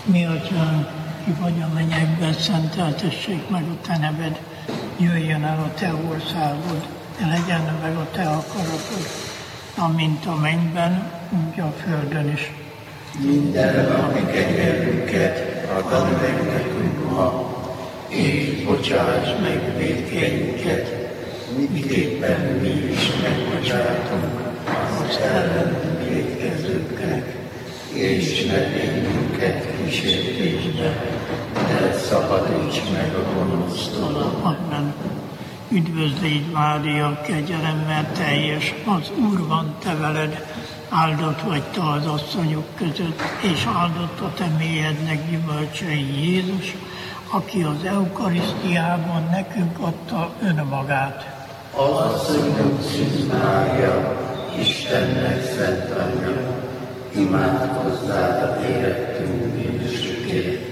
Mi atyánk, ki vagy a mennyekben, szenteltessék meg a te neved, jöjjön el a te országod, legyen meg a te akaratod, amint a mennyben, úgy a földön is. Minden napi kenyerünket add meg nekünk ma, és bocsáss meg vétkeinket, miképpen mi is megbocsátunk az ellenünk vétkezőknek, és ne védj minket kísértésbe, de szabadíts meg a gonosztól. Amen. Üdvözlégy Mária, kegyelemmel teljes, az Úr van te veled, áldott vagy te az asszonyok között, és áldott a te mélyednek gyümölcsei Jézus, aki az eukarisztiában nekünk adta önmagát. Az asszonyok Szűz Mária, Istennek szent anyja, imádkozzál érettünk bűnösökért.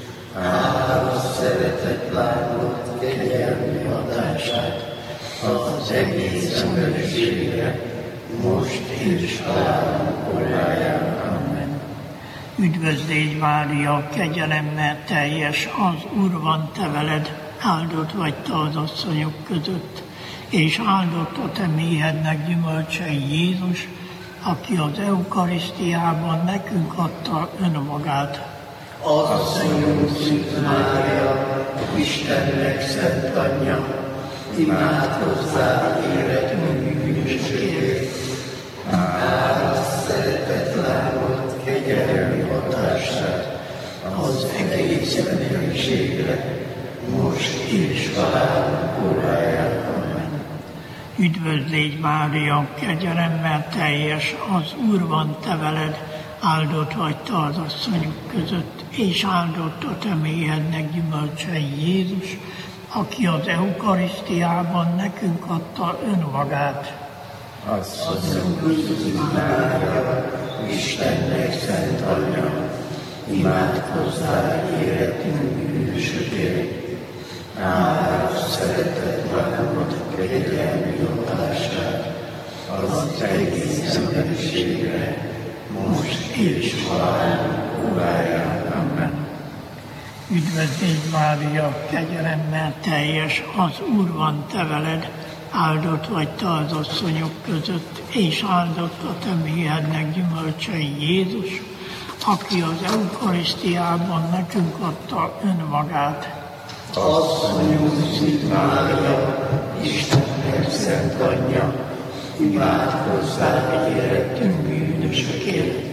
Áldott szeretett látott kegyelmi hatását az egész emberiségre, most és halálunk óráján. Amen. Üdvözlégy Mária, kegyelemmel teljes, az Úr van te veled, áldott vagy te az asszonyok között, és áldott a te méhednek gyümölcsei Jézus, aki az eukarisztiában nekünk adta önmagát. Az asszonyunk Szűz Mária, Istennek szent anyja, imádkozzál érettünk bűnösökért. Áldott szeretett látott kegyelmi hatását az egész emberiségre, most és halálunk óráján. Amen. Üdvözlégy Mária, kegyelemmel teljes, az Úr van te veled, áldott vagy te az asszonyok között, és áldott a te méhednek gyümölcsei Jézus, aki az eukarisztiában nekünk adta önmagát. Asszonyunk Szűz Mária, Istennek szent anyja, imádkozzál érettünk bűnösökért. Áldott szeretett látott kegyelmi hatását az egész emberiségre, most és halálunk óráján. Amen. Üdvözlégy Mária, kegyelemmel teljes, az Úr van te veled, áldott vagy te az asszonyok között, és áldott a te méhednek gyümölcsei Jézus, aki az eukarisztiában nekünk adta önmagát. Asszonyunk Szűz Mária, Istennek szent anyja, imádkozzál érettünk bűnösökért.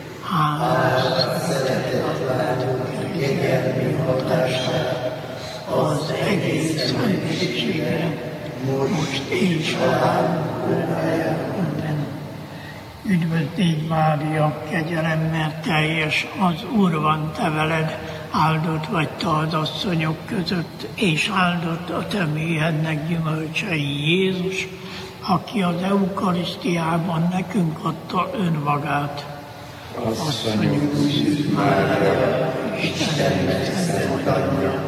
Áldott szeretett látunk kegyelmi hatását az egész emberiségre, most és halálunk óráján. Amen. Üdvözlégy Mária, kegyelemmel teljes, az Úr van te veled, áldott vagy te az asszonyok között, és áldott a te méhednek gyümölcsei Jézus, aki az eukarisztiában nekünk adta önmagát. Asszonyunk Szűz Mária, Istennek szent anyja,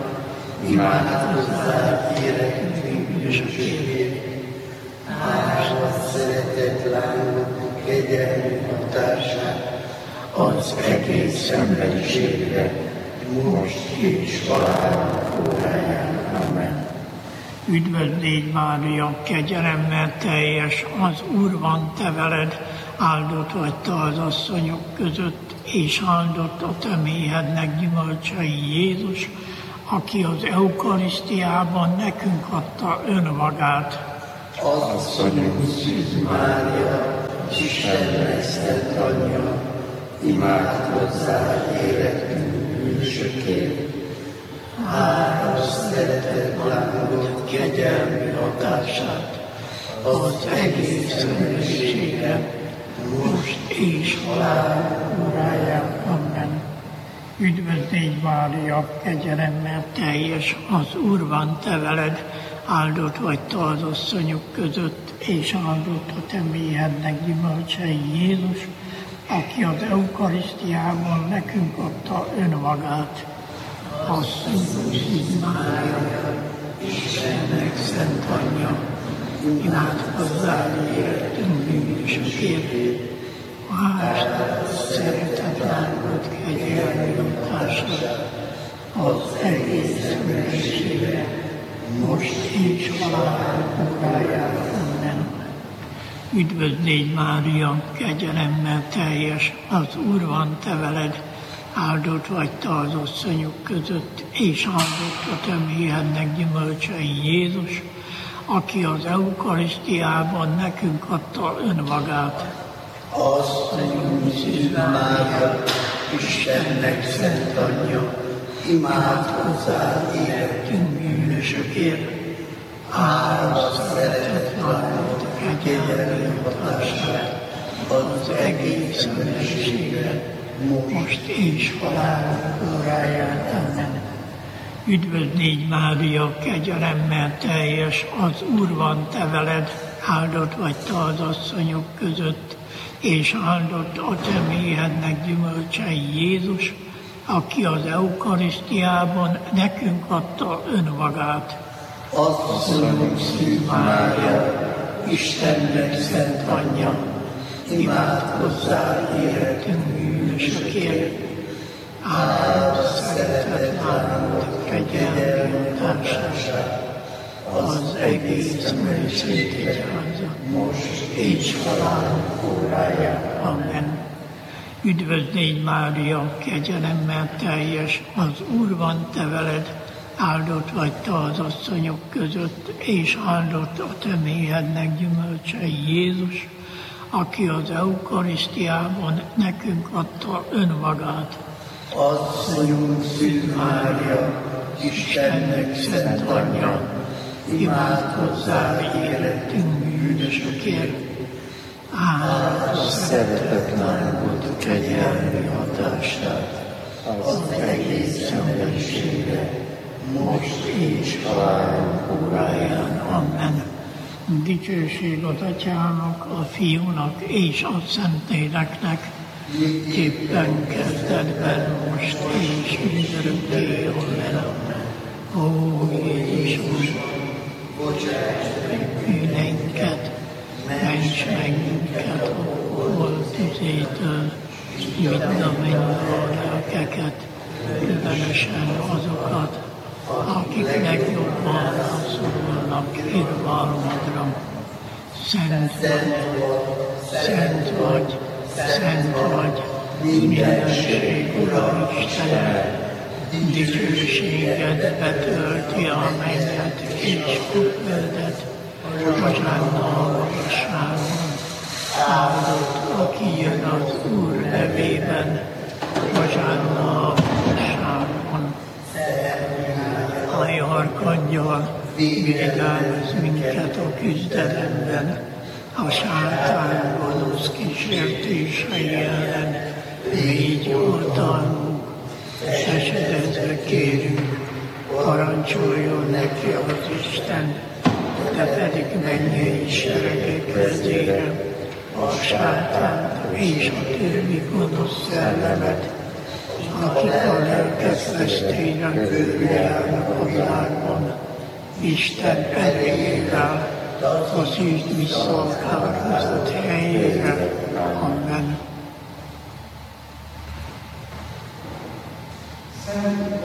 imádkozzál érettünk bűnösökért. Áldott szeretett látott kegyelmi hatását az egész emberiségre, most és halálunk óráján. Amen. Üdvözlégy Mária, kegyelemmel teljes, az Úr van te veled, áldott vagy te az asszonyok között, és áldott a te méhednek gyümölcsei Jézus, aki az eukarisztiában nekünk adta önmagát. Asszonyunk Szűz Mária, Istennek szent anyja, imádkozzál érettünk bűnösökért. Áldott szeretett látott kegyelmi hatását az egész emberiségre, most és halálunk óráján. Amen. Üdvözlégy Mária, kegyelemmel teljes, az Úr van te veled, áldott vagy te az asszonyok között, és áldott a te méhednek gyümölcsei Jézus, aki az eukarisztiában nekünk adta önmagát. Asszonyunk Szűz Mária, Istennek szent anyja, imádkozzál érettünk bűnösökért. Áldott szeretett látott kegyelmi hatását az egész emberiségre, most és halál órájára. Amen. Üdvözl légy, Mária, kegyelemmel teljes, az Úr van te veled, áldott vagy te az asszonyok között, és áldott a te méhednek gyümölcse Jézus, aki az eukarisztiában nekünk adta önmagát. Asszonyunk Szűz Mária, Istennek szent anyja, imádkozzál életünk bűnösökért, áraszt szeretet várod kegyelmi hatását az egész emberiségre, most és halál óráján. Amen. Üdvözl légy, Mária, kegyelemmel teljes, az Úr van te veled, áldott vagy te az asszonyok között, és áldott a te méhednek gyümölcse Jézus, aki az eukarisztiában nekünk adta önmagát. Asszonyunk Szűz Mária, Istennek szent anyja, imádkozzál életünk bűnösökért, áldott szeretet várod kegyelmi hatását az egész műszét egyházat, most és halál óráján. Amen. Üdvözl légy, Mária, kegyelemmel teljes, az Úr van te veled, áldott vagy te az asszonyok között, és áldott a te méhednek gyümölcse Jézus, aki az eukarisztiában nekünk adta önmagát. Asszonyunk Szűz Mária, Istennek szent anyja, imádkozzál életünk bűnösökért, áldott szeretet várod kegyelmi hatását az egész emberiségre, most és halál óráján. Amen. Dicsőség az Atyának, a Fiúnak és a Szentléleknek, éppen kezdetben, most és mindörökké. Amen. Ó Jézus, Bocsáss meg bűneinket, ments meg minket a holt tüzétől, vidd a mennybe a lelkeket, különösen azokat, akik legjobban szorulnak irgalmadra. Szent vagy, szent vagy, mindenség Ura Istenem, dicsőséged betölti a mennyet és a földet, Hozsánna a magasságon, áldott, aki jön az Úr nevében, Hozsánna a magasságon. Arkangyal, védelmez minket a küzdelemben, a sátán gonosz kísértései ellen, légy oltalmunk, esedezve kérünk, parancsoljon neki az Isten, de pedig mennyei seregek vezére, a sátánt és a többi gonosz szellemet, akik a lelket vesztényen járnak a világban, Isten erejével taszítsd vissza a kárhozott helyére. Amen.